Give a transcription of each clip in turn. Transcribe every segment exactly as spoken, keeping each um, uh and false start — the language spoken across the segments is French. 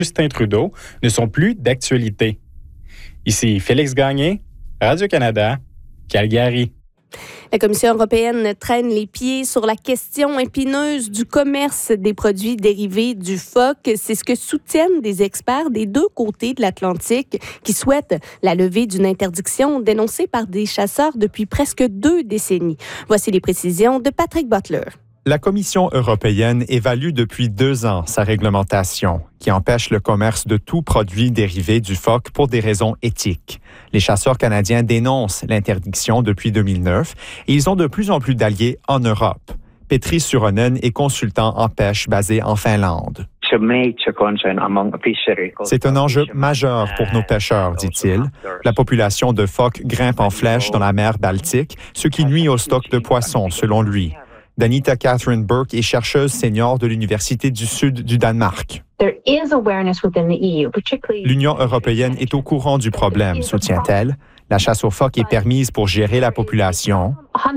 Justin Trudeau ne sont plus d'actualité. Ici Félix Gagné, Radio-Canada, Calgary. La Commission européenne traîne les pieds sur la question épineuse du commerce des produits dérivés du phoque. C'est ce que soutiennent des experts des deux côtés de l'Atlantique qui souhaitent la levée d'une interdiction dénoncée par des chasseurs depuis presque deux décennies. Voici les précisions de Patrick Butler. La Commission européenne évalue depuis deux ans sa réglementation qui empêche le commerce de tout produit dérivé du phoque pour des raisons éthiques. Les chasseurs canadiens dénoncent l'interdiction depuis deux mille neuf et ils ont de plus en plus d'alliés en Europe. Petri Suronen est consultant en pêche basé en Finlande. C'est un enjeu majeur pour nos pêcheurs, dit-il. La population de phoques grimpe en flèche dans la mer Baltique, ce qui nuit au stock de poissons, selon lui. Danita Catherine Burke est chercheuse senior de l'Université du Sud du Danemark. L'Union européenne est au courant du problème, soutient-elle. La chasse aux phoques est permise pour gérer la population.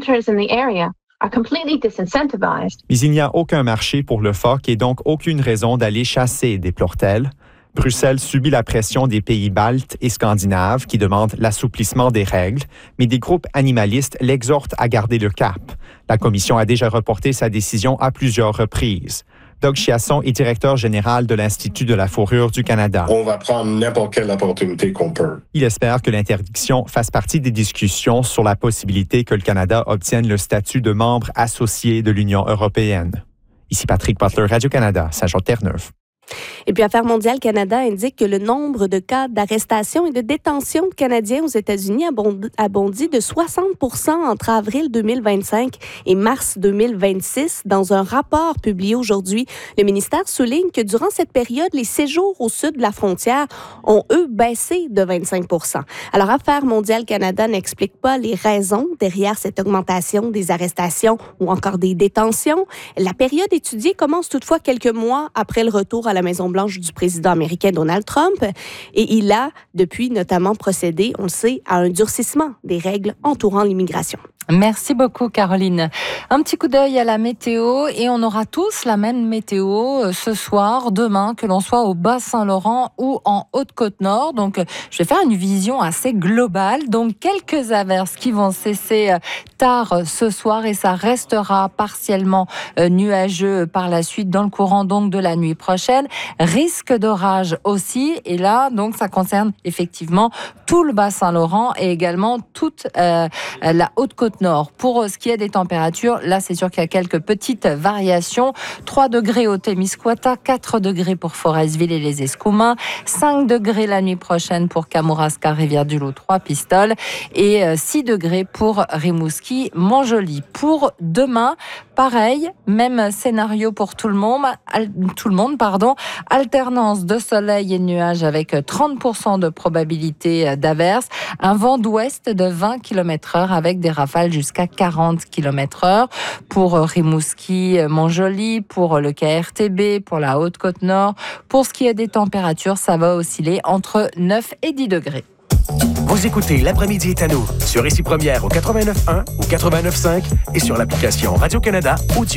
Mais il n'y a aucun marché pour le phoque et donc aucune raison d'aller chasser, déplore-t-elle. Bruxelles subit la pression des pays baltes et scandinaves qui demandent l'assouplissement des règles, mais des groupes animalistes l'exhortent à garder le cap. La Commission a déjà reporté sa décision à plusieurs reprises. Doug Chiasson est directeur général de l'Institut de la fourrure du Canada. On va prendre n'importe quelle opportunité qu'on peut. Il espère que l'interdiction fasse partie des discussions sur la possibilité que le Canada obtienne le statut de membre associé de l'Union européenne. Ici Patrick Butler, Radio-Canada, Saint-Jean-Terre-Neuve. Et puis, Affaires mondiales Canada indique que le nombre de cas d'arrestation et de détention de Canadiens aux États-Unis a bondi de soixante pour cent entre avril deux mille vingt-cinq et mars deux mille vingt-six. Dans un rapport publié aujourd'hui, le ministère souligne que durant cette période, les séjours au sud de la frontière ont, eux, baissé de vingt-cinq pour cent. Alors, Affaires mondiales Canada n'explique pas les raisons derrière cette augmentation des arrestations ou encore des détentions. La période étudiée commence toutefois quelques mois après le retour à la Maison-Blanche du président américain Donald Trump. Et il a, depuis, notamment procédé, on le sait, à un durcissement des règles entourant l'immigration. Merci beaucoup, Caroline. Un petit coup d'œil à la météo et on aura tous la même météo ce soir, demain, que l'on soit au Bas-Saint-Laurent ou en Haute-Côte-Nord. Donc, je vais faire une vision assez globale. Donc, quelques averses qui vont cesser tard ce soir et ça restera partiellement nuageux par la suite dans le courant donc de la nuit prochaine. Risque d'orage aussi. Et là, donc, ça concerne effectivement tout le Bas-Saint-Laurent et également toute euh, la Haute-Côte Nord. Pour ce qui est des températures, là, c'est sûr qu'il y a quelques petites variations. trois degrés au Témiscouata, quatre degrés pour Forestville et les Escoumins, cinq degrés la nuit prochaine pour Kamouraska, Rivière-du-Loup, Trois-Pistoles et six degrés pour Rimouski, Montjoly. Pour demain, pareil, même scénario pour tout le monde, tout le monde, pardon, alternance de soleil et de nuages avec trente pour cent de probabilité d'averse, un vent d'ouest de vingt kilomètres heure avec des rafales jusqu'à quarante kilomètres heure pour Rimouski, Montjoly, pour le K R T B, pour la Haute-Côte-Nord. Pour ce qui est des températures, ça va osciller entre neuf et dix degrés. Vous écoutez L'après-midi est à nous sur Ici Première au quatre-vingt-neuf point un ou quatre-vingt-neuf point cinq et sur l'application Radio-Canada Audio.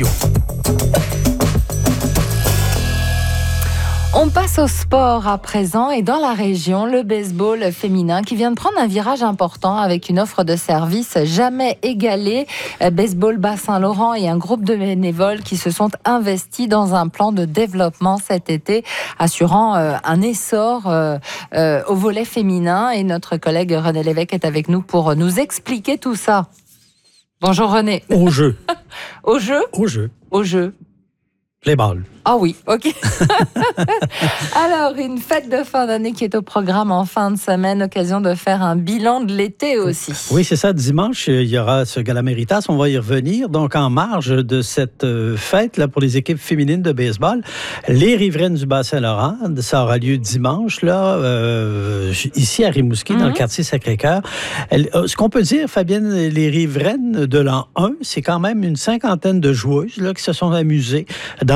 On passe au sport à présent et dans la région, le baseball féminin qui vient de prendre un virage important avec une offre de service jamais égalée. Baseball Bas-Saint-Laurent et un groupe de bénévoles qui se sont investis dans un plan de développement cet été, assurant euh, un essor euh, euh, au volet féminin. Et notre collègue René Lévesque est avec nous pour nous expliquer tout ça. Bonjour René. Au jeu. Au jeu Au jeu. Au jeu. Play ball. Ah oui, ok. Alors, une fête de fin d'année qui est au programme en fin de semaine, occasion de faire un bilan de l'été aussi. Oui, c'est ça. Dimanche, il y aura ce Gala Méritas, on va y revenir. Donc, en marge de cette fête là pour les équipes féminines de baseball, les riveraines du Bas-Saint-Laurent, ça aura lieu dimanche, là, euh, ici à Rimouski, mm-hmm. dans le quartier Sacré-Cœur. Elle, ce qu'on peut dire, Fabienne, les riveraines de l'an un, c'est quand même une cinquantaine de joueuses là, qui se sont amusées dans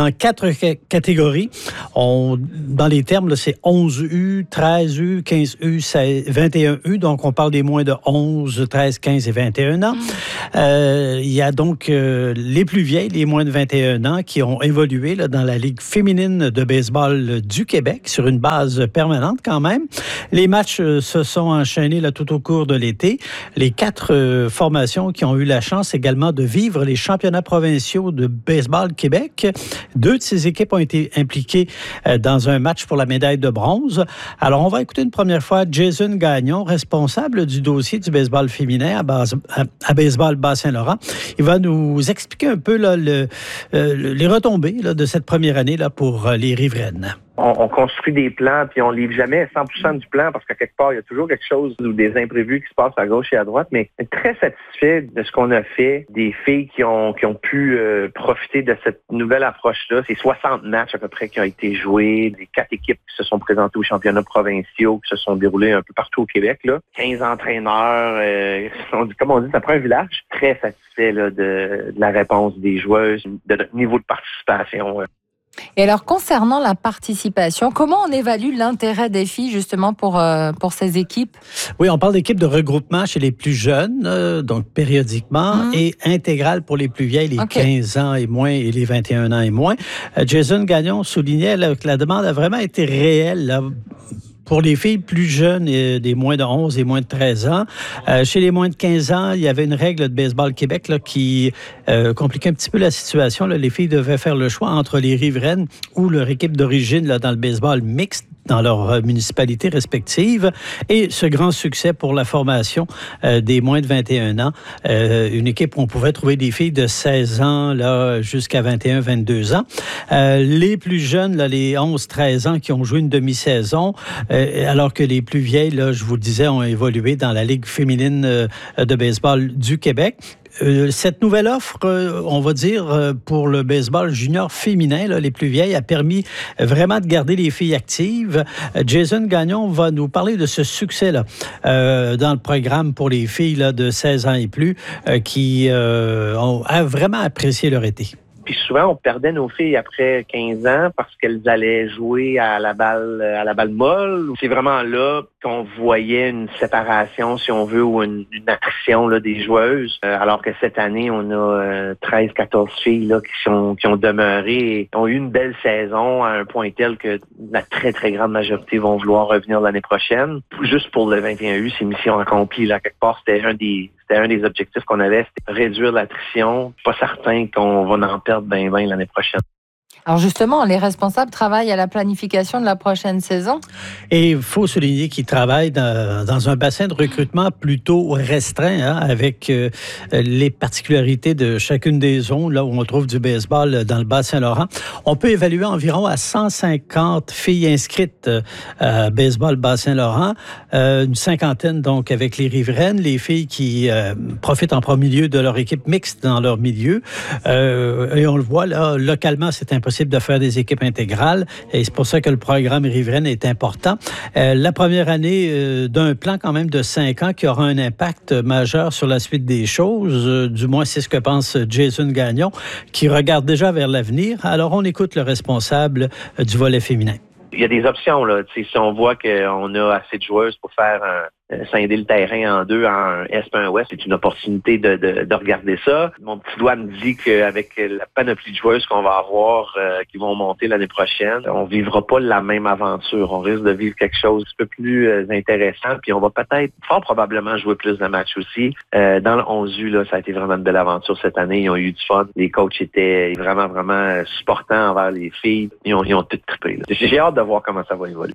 dans quatre c- catégories. On, dans les termes, là, c'est onze U, treize U, quinze U, seize, vingt et un U. Donc, on parle des moins de onze, treize, quinze et vingt et un ans. Euh, il y a donc euh, les plus vieilles, les moins de vingt et un ans, qui ont évolué là, dans la Ligue féminine de baseball du Québec sur une base permanente quand même. Les matchs euh, se sont enchaînés là, tout au cours de l'été. Les quatre euh, formations qui ont eu la chance également de vivre les championnats provinciaux de baseball Québec. Deux de ces équipes ont été impliquées euh, dans un match pour la médaille de bronze. Alors, on va écouter une première fois Jason Gagnon, responsable du dossier du baseball féminin à, base, à, à Baseball Bas-Saint-Laurent. Il va nous expliquer un peu là, le, euh, les retombées là, de cette première année là, pour euh, les riveraines. On, on construit des plans, puis on livre jamais cent pour cent du plan, parce qu'à quelque part, il y a toujours quelque chose ou des imprévus qui se passent à gauche et à droite, mais très satisfait de ce qu'on a fait, des filles qui ont qui ont pu euh, profiter de cette nouvelle approche-là. C'est soixante matchs à peu près qui ont été joués, des quatre équipes qui se sont présentées aux championnats provinciaux, qui se sont déroulés un peu partout au Québec, là. quinze entraîneurs, euh, on dit, comme on dit, ça prend un village. Très satisfait là, de, de la réponse des joueuses, de notre niveau de participation. Et alors, concernant la participation, comment on évalue l'intérêt des filles, justement, pour, euh, pour ces équipes? Oui, on parle d'équipes de regroupement chez les plus jeunes, euh, donc périodiquement, mmh. et intégrales pour les plus vieilles, les okay. quinze ans et moins et les vingt et un ans et moins. Euh, Jason Gagnon soulignait là, que la demande a vraiment été réelle, là, pour les filles plus jeunes, des moins de onze et moins de treize ans. Euh, chez les moins de quinze ans, il y avait une règle de Baseball Québec là, qui euh, compliquait un petit peu la situation. Là. Les filles devaient faire le choix entre les riveraines ou leur équipe d'origine là, dans le baseball mixte dans leurs municipalités respectives. Et ce grand succès pour la formation euh, des moins de vingt et un ans, euh, une équipe où on pouvait trouver des filles de seize ans là, jusqu'à vingt et un, vingt-deux ans. Euh, les plus jeunes, là, les onze, treize ans qui ont joué une demi-saison, euh, alors que les plus vieilles, là, je vous le disais, ont évolué dans la Ligue féminine euh, de baseball du Québec. Euh, cette nouvelle offre, euh, on va dire, euh, pour le baseball junior féminin, là, les plus vieilles, a permis euh, vraiment de garder les filles actives. Euh, Jason Gagnon va nous parler de ce succès-là euh, dans le programme pour les filles là, de seize ans et plus euh, qui euh, ont a vraiment apprécié leur été. Puis souvent, on perdait nos filles après quinze ans parce qu'elles allaient jouer à la balle à la balle molle. C'est vraiment là qu'on voyait une séparation, si on veut, ou une, une attrition là, des joueuses. Euh, alors que cette année, on a euh, treize, quatorze filles là, qui, sont, qui ont demeuré et ont eu une belle saison à un point tel que la très, très grande majorité vont vouloir revenir l'année prochaine. Juste pour le vingt et un U, c'est mission accomplie. Là, quelque part, c'était un des C'était un des objectifs qu'on avait, c'était réduire l'attrition. Pas certain qu'on va en perdre ben ben l'année prochaine. Alors justement, les responsables travaillent à la planification de la prochaine saison. Et il faut souligner qu'ils travaillent dans, dans un bassin de recrutement plutôt restreint, hein, avec euh, les particularités de chacune des zones, là où on trouve du baseball dans le Bas-Saint-Laurent. On peut évaluer environ à cent cinquante filles inscrites euh, à baseball Bas-Saint-Laurent, euh, une cinquantaine donc avec les riveraines, les filles qui euh, profitent en premier lieu de leur équipe mixte dans leur milieu. Euh, et on le voit là, localement, c'est impossible de faire des équipes intégrales et c'est pour ça que le programme riveraine est important. Euh, la première année euh, d'un plan quand même de cinq ans qui aura un impact majeur sur la suite des choses, euh, du moins c'est ce que pense Jason Gagnon, qui regarde déjà vers l'avenir. Alors on écoute le responsable euh, du volet féminin. Il y a des options, là. Tu sais, si on voit qu'on a assez de joueuses pour faire un, scinder le terrain en deux, en un Est et un Ouest, c'est une opportunité de, de, de regarder ça. Mon petit doigt me dit qu'avec la panoplie de joueuses qu'on va avoir euh, qui vont monter l'année prochaine, on vivra pas la même aventure. On risque de vivre quelque chose un peu plus euh, intéressant, puis on va peut-être, fort probablement, jouer plus de matchs aussi. Euh, dans le onze U, là, ça a été vraiment une belle aventure cette année. Ils ont eu du fun. Les coachs étaient vraiment, vraiment supportants envers les filles. Ils ont, ils ont tout trippé. Là. J'ai hâte de voir comment ça va évoluer.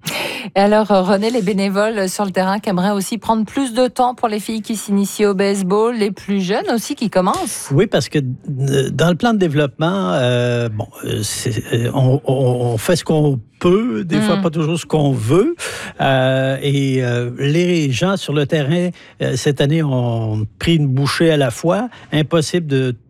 Et alors, René, les bénévoles sur le terrain qui aimeraient aussi prendre plus de temps pour les filles qui s'initient au baseball, les plus jeunes aussi qui commencent? Oui, parce que dans le plan de développement, euh, bon, c'est, on, on, on fait ce qu'on peut, des mmh. fois pas toujours ce qu'on veut. Euh, et euh, les gens sur le terrain, euh, cette année, ont pris une bouchée à la fois. Impossible de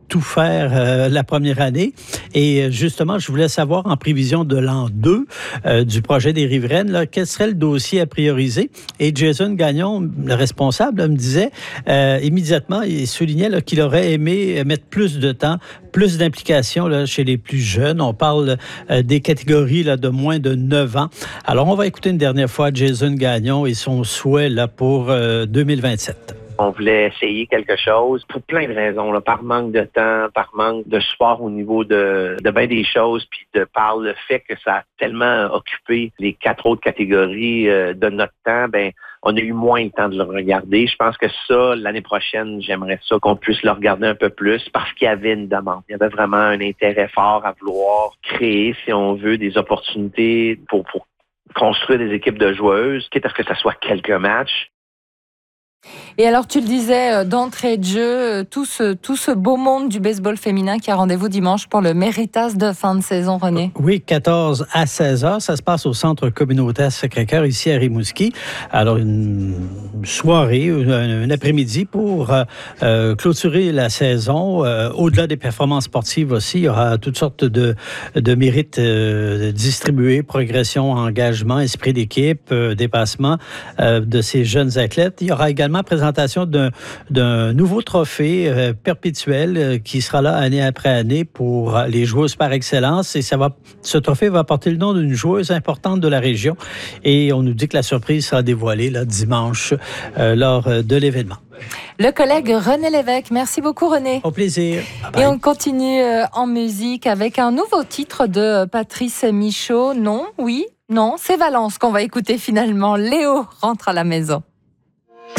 tout faire euh, la première année. Et justement, je voulais savoir, en prévision de l'an deux euh, du projet des Riveraines, là, quel serait le dossier à prioriser? Et Jason Gagnon, le responsable, là, me disait euh, immédiatement, il soulignait là, qu'il aurait aimé mettre plus de temps, plus d'implication là, chez les plus jeunes. On parle euh, des catégories là, de moins de neuf ans. Alors, on va écouter une dernière fois Jason Gagnon et son souhait là, pour euh, deux mille vingt-sept. On voulait essayer quelque chose pour plein de raisons, là, par manque de temps, par manque de support au niveau de, de bien des choses, puis de par le fait que ça a tellement occupé les quatre autres catégories euh, de notre temps, ben on a eu moins le temps de le regarder. Je pense que ça, l'année prochaine, j'aimerais ça qu'on puisse le regarder un peu plus parce qu'il y avait une demande. Il y avait vraiment un intérêt fort à vouloir créer, si on veut, des opportunités pour, pour construire des équipes de joueuses, quitte à ce que ça soit quelques matchs. Et alors, tu le disais, d'entrée de jeu, tout ce, tout ce beau monde du baseball féminin qui a rendez-vous dimanche pour le Méritas de fin de saison, René. Oui, quatorze à seize heures. Ça se passe au Centre communautaire Sacré-Cœur, ici à Rimouski. Alors, une soirée, un après-midi pour euh, clôturer la saison. Euh, au-delà des performances sportives aussi, il y aura toutes sortes de, de mérites euh, distribués, progression, engagement, esprit d'équipe, euh, dépassement euh, de ces jeunes athlètes. Il y aura également présentation d'un, d'un nouveau trophée euh, perpétuel euh, qui sera là année après année pour euh, les joueuses par excellence. Et ça va, ce trophée va porter le nom d'une joueuse importante de la région. Et on nous dit que la surprise sera dévoilée là, dimanche euh, lors euh, de l'événement. Le collègue René Lévesque. Merci beaucoup, René. Au plaisir. Bye. Et on continue euh, en musique avec un nouveau titre de Patrice Michaud. Non, oui, non, c'est Valence qu'on va écouter finalement. Léo rentre à la maison.